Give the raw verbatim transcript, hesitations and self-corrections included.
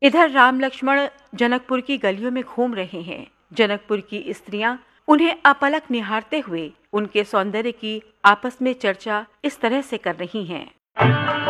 इधर राम लक्ष्मण जनकपुर की गलियों में घूम रहे हैं। जनकपुर की स्त्रियां उन्हें अपलक निहारते हुए उनके सौंदर्य की आपस में चर्चा इस तरह से कर रही हैं।